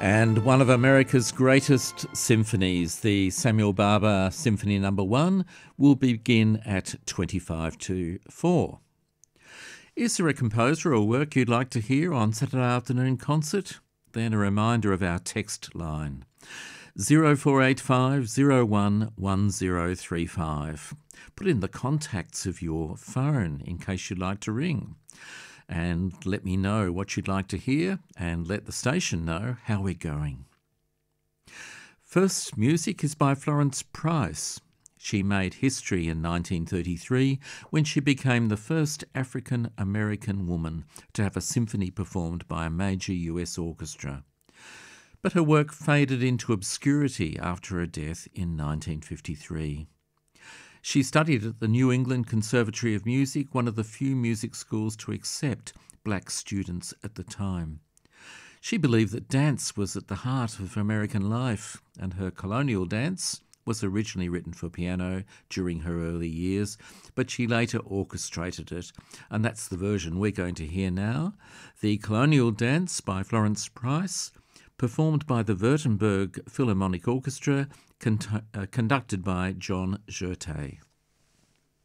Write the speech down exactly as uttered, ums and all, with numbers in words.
And one of America's greatest symphonies, the Samuel Barber Symphony Number One, will begin at twenty-five to four. Is there a composer or work you'd like to hear on Saturday afternoon concert? Then a reminder of our text line, zero four eight five zero one one zero three five. Put in the contacts of your phone in case you'd like to ring. And let me know what you'd like to hear and let the station know how we're going. First music is by Florence Price. She made history in nineteen thirty-three when she became the first African-American woman to have a symphony performed by a major U S orchestra. But her work faded into obscurity after her death in nineteen fifty-three. She studied at the New England Conservatory of Music, one of the few music schools to accept black students at the time. She believed that dance was at the heart of American life, and her colonial dance was originally written for piano during her early years, but she later orchestrated it, and that's the version we're going to hear now. The Colonial Dance by Florence Price, performed by the Württemberg Philharmonic Orchestra, Con- uh, conducted by John Gerte.